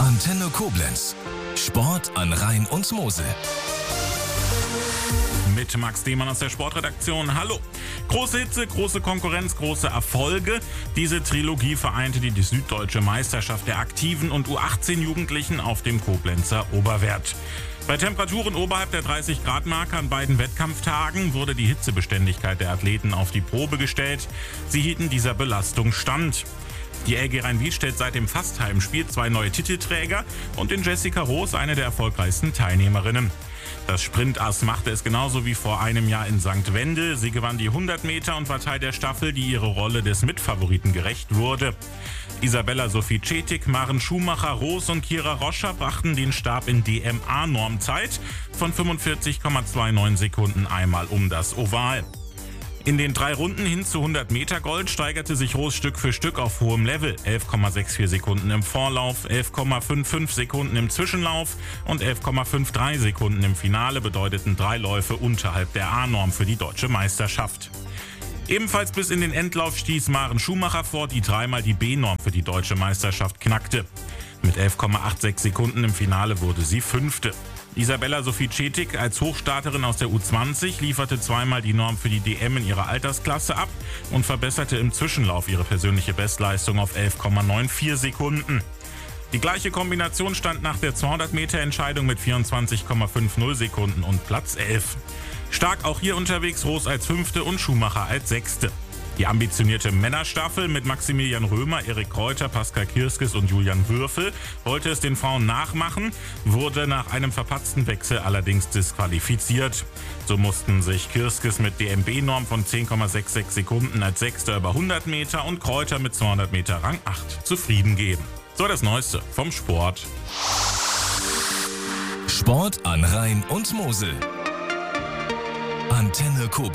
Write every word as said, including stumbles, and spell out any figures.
Antenne Koblenz. Sport an Rhein und Mosel. Mit Max Demann aus der Sportredaktion. Hallo! Große Hitze, große Konkurrenz, große Erfolge. Diese Trilogie vereinte die süddeutsche Meisterschaft der aktiven und U achtzehn Jugendlichen auf dem Koblenzer Oberwert. Bei Temperaturen oberhalb der dreißig Grad Marke an beiden Wettkampftagen wurde die Hitzebeständigkeit der Athleten auf die Probe gestellt. Sie hielten dieser Belastung stand. Die L G Rhein-Wied stellt seit dem Fast-Heimspiel zwei neue Titelträger und in Jessica Roos eine der erfolgreichsten Teilnehmerinnen. Das Sprintass machte es genauso wie vor einem Jahr in Sankt Wendel. Sie gewann die hundert Meter und war Teil der Staffel, die ihre Rolle des Mitfavoriten gerecht wurde. Isabella Sophie Cetik, Maren Schumacher, Roos und Kira Roscher brachten den Stab in D M A-Normzeit von fünfundvierzig Komma neunundzwanzig Sekunden einmal um das Oval. In den drei Runden hin zu hundert Meter Gold steigerte sich Roos Stück für Stück auf hohem Level. elf Komma vierundsechzig Sekunden im Vorlauf, elf Komma fünfundfünfzig Sekunden im Zwischenlauf und elf Komma dreiundfünfzig Sekunden im Finale bedeuteten drei Läufe unterhalb der A-Norm für die deutsche Meisterschaft. Ebenfalls bis in den Endlauf stieß Maren Schumacher vor, die dreimal die B-Norm für die deutsche Meisterschaft knackte. Mit elf Komma sechsundachtzig Sekunden im Finale wurde sie Fünfte. Isabella Sophie Cetik als Hochstarterin aus der U zwanzig lieferte zweimal die Norm für die D M in ihrer Altersklasse ab und verbesserte im Zwischenlauf ihre persönliche Bestleistung auf elf Komma vierundneunzig Sekunden. Die gleiche Kombination stand nach der zweihundert Meter Entscheidung mit vierundzwanzig Komma fünfzig Sekunden und Platz elf. Stark auch hier unterwegs Roos als Fünfte und Schumacher als Sechste. Die ambitionierte Männerstaffel mit Maximilian Römer, Erik Kräuter, Pascal Kirskes und Julian Würfel wollte es den Frauen nachmachen, wurde nach einem verpatzten Wechsel allerdings disqualifiziert. So mussten sich Kirskes mit D M B-Norm von zehn Komma sechsundsechzig Sekunden als Sechster über hundert Meter und Kräuter mit zweihundert Meter Rang acht zufrieden geben. So das Neueste vom Sport. Sport an Rhein und Mosel. Antenne Koblenz.